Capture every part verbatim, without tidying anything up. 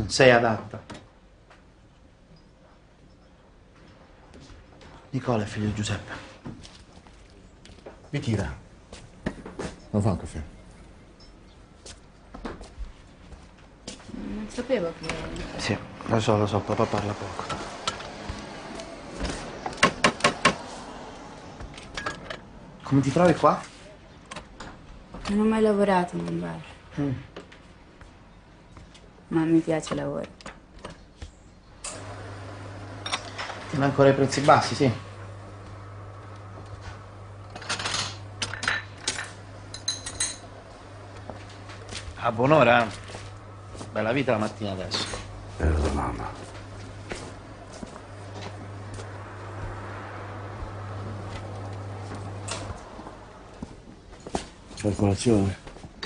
Non sei adatta. Nicola è figlio di Giuseppe. Mi tira. Non fa un caffè. Non sapevo che... Sì, lo so, lo so, papà parla poco. Come ti trovi qua? Non ho mai lavorato in un bar. Mm. Ma mi piace il lavoro. Tiene ancora i prezzi bassi, sì. A buon'ora. Bella vita la mattina adesso. Era da mamma. C'è colazione?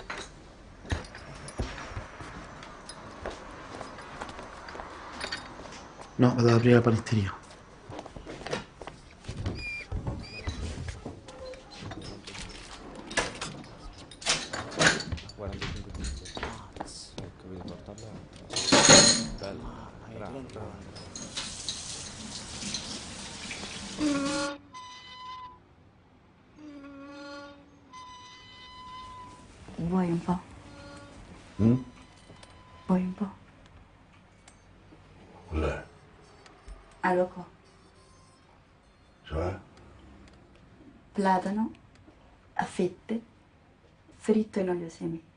No, vado ad aprire la panetteria. Vuoi un po'? Mm? Vuoi un po'? Cos'è? Alocco. Cioè? Platano a fette, fritto in olio semi.